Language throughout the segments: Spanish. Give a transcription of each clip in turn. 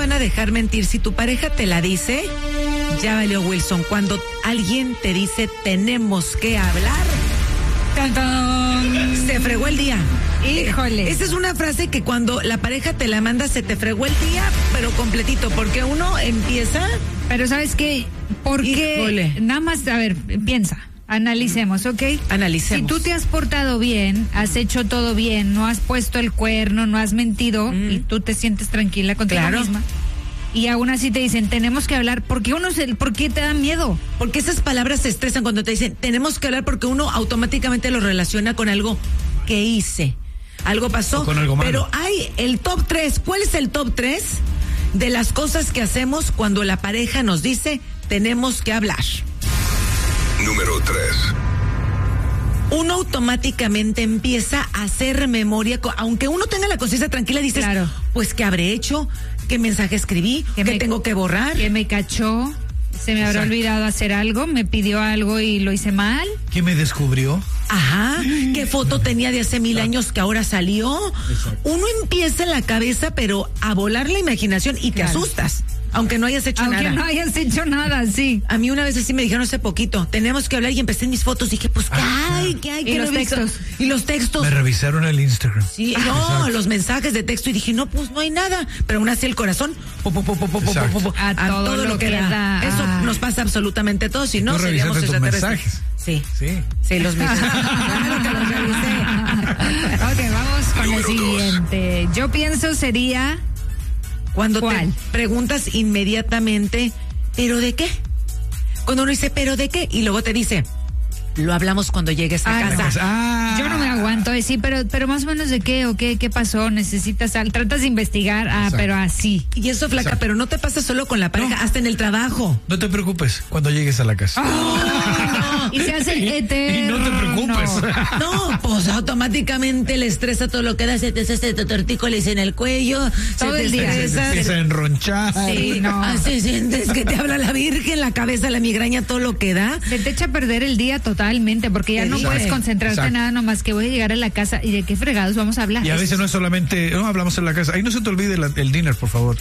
van a dejar mentir. Si tu pareja te la dice, ya valió, Wilson. Cuando alguien te dice tenemos que hablar, ¡tan, tan! Se fregó el día. Híjole. Esa es una frase que cuando la pareja te la manda, se te fregó el día, pero completito, porque uno empieza... Pero ¿sabes qué? Porque Híjole. nada más, a ver, piensa, analicemos, ¿ok? Analicemos. Si tú te has portado bien, has hecho todo bien, no has puesto el cuerno, no has mentido y tú te sientes tranquila contigo misma. Y aún así te dicen, tenemos que hablar, ¿por qué te da miedo? Porque esas palabras se estresan cuando te dicen, tenemos que hablar, porque uno automáticamente lo relaciona con algo que hice. Algo pasó, con algo malo. Pero hay el top 3. ¿Cuál es el top 3 de las cosas que hacemos cuando la pareja nos dice tenemos que hablar? Número 3. Uno automáticamente empieza a hacer memoria, aunque uno tenga la conciencia tranquila, dices, Claro. pues ¿qué habré hecho? ¿Qué mensaje escribí? ¿Qué tengo que borrar? Que me cachó, se me habrá olvidado hacer algo, me pidió algo y lo hice mal. ¿Quién me descubrió? Ajá, ¿qué foto tenía de hace 1000 años que ahora salió? Exacto. Uno empieza en la cabeza, pero a volar la imaginación y te asustas, aunque no hayas hecho nada. Aunque no hayas hecho nada, sí. A mí una vez así me dijeron hace poquito, tenemos que hablar, y empecé en mis fotos, dije, pues, ¿qué hay? Y ¿Qué los no he visto? textos. Y los textos. Me revisaron el Instagram. Sí, no, los mensajes de texto, y dije, no, pues no hay nada, pero aún así el corazón, Exacto. a todo lo que da. Eso nos pasa absolutamente a todos, y no ¿Tú seríamos revisaste tus extraterrestres. mensajes? Sí, Sí. los mismos. Claro que los revisé. Ok, vamos con el Número 2. siguiente. Yo pienso sería... Cuando ¿Cuál? te preguntas inmediatamente, ¿pero de qué? Cuando uno dice, ¿pero de qué? Y luego te dice, lo hablamos cuando llegues a casa. Yo no me aguanto, sí, pero más o menos de qué o qué pasó, necesitas tratas de investigar, pero así. Y eso, flaca, Exacto. pero no te pasa solo con la pareja, hasta en el trabajo. No te preocupes cuando llegues a la casa. Y se hace eterno. Y no te preocupes. No, pues automáticamente le estresa todo lo que da, se te hace tortícolis en el cuello, Todo se te el día. Se estresa. empieza a enronchar. Sí, no. Así sientes que te habla la virgen, la cabeza, la migraña, todo lo que da. Se te echa a perder el día totalmente, porque ya no Exacto. puedes concentrarte en Exacto. nada, nomás que voy a llegar a la casa y de qué fregados vamos a hablar. Y a veces no es solamente, no, hablamos en la casa. Ahí no se te olvide el dinner, por favor.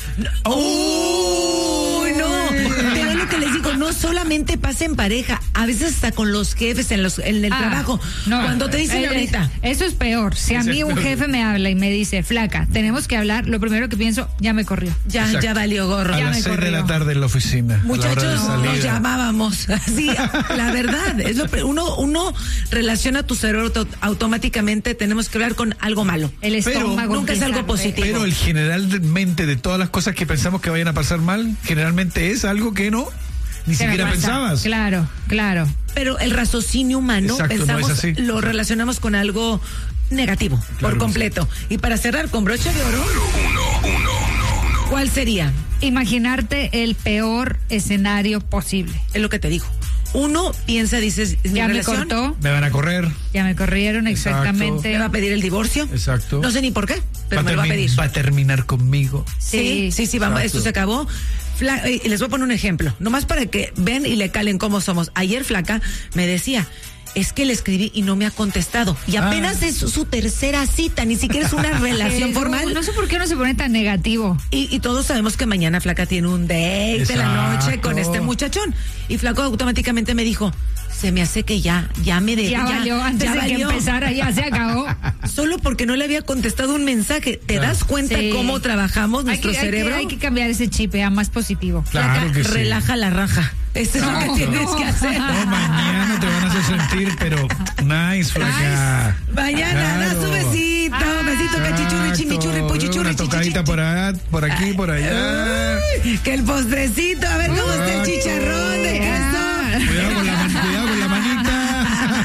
¡Uy, no! Pero es lo que les digo, no solamente pasa en pareja, a veces hasta con los jefes en el trabajo. No, Cuando te dicen ahorita. Eso es peor. Si a mí un jefe me habla y me dice, flaca, tenemos que hablar, lo primero que pienso, ya me corrió. Ya Exacto. valió gorro. A Ya las me 6 de la corrió. tarde en la oficina. a la hora de Muchachos, salida. nos llamábamos. Así, la verdad, es uno relaciona tu cerebro automáticamente, tenemos que hablar con algo malo. El estómago. nunca es algo empieza- positivo. Pero generalmente de todas las cosas que pensamos que vayan a pasar mal, generalmente es algo que no, ni Se me siquiera pasa. pensabas. Claro. Pero el raciocinio humano, Exacto, no pensamos, es así. lo relacionamos con algo negativo, Claro por que completo. Y para cerrar con broche de oro, Uno. ¿cuál sería? Imaginarte el peor escenario posible. Es lo que te digo. Uno piensa, dices, mi Ya me relación cortó, Me van a correr. ya me corrieron, Exacto. exactamente. me va a pedir el divorcio. Exacto. No sé ni por qué, pero me lo va a pedir. Va a terminar conmigo. Sí, vamos, Exacto. esto se acabó. Les voy a poner un ejemplo, nomás para que ven y le calen cómo somos. Ayer Flaca me decía, es que le escribí y no me ha contestado. Y apenas es su tercera cita, ni siquiera es una relación formal. No sé por qué uno se pone tan negativo. Y todos sabemos que mañana Flaca tiene un date de la noche Exacto. con este muchachón. Y Flaco automáticamente me dijo, se me hace que ya Valió, antes ya de que valió. empezara, ya se acabó. Solo porque no le había contestado un mensaje. ¿Te das cuenta Sí. cómo trabajamos nuestro cerebro? Hay que cambiar ese chip a más positivo. Claro Flaca, que sí. relaja la raja. Esto es lo que tienes que hacer. No, mañana te van a hacer sentir, pero nice, flaca. Mañana, da Claro. su besito. Besito, cachichurri, chimichurri, puchichurri, Una tocadita por aquí, por allá. Ay, que el postrecito, a ver cómo está el chicharrón de queso. Cuidado con la manita.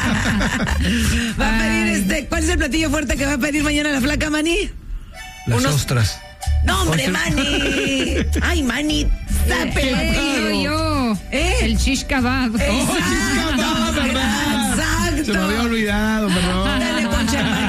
Va a pedir ¿cuál es el platillo fuerte que va a pedir mañana la flaca Mani? Las Unos- ostras. No, hombre, Ostras. Mani. Ay, Mani, Digo yo. El shish kebab. Exacto, Se me había exacto. olvidado, perdón. Dale, Poncha.